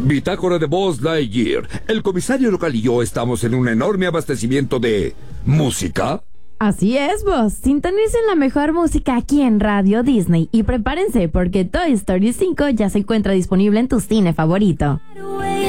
Bitácora de Buzz Lightyear. El comisario local y yo estamos en un enorme abastecimiento de... ¿música? Así es, vos. Sintonicen la mejor música aquí en Radio Disney y prepárense porque Toy Story 5 ya se encuentra disponible en tu cine favorito.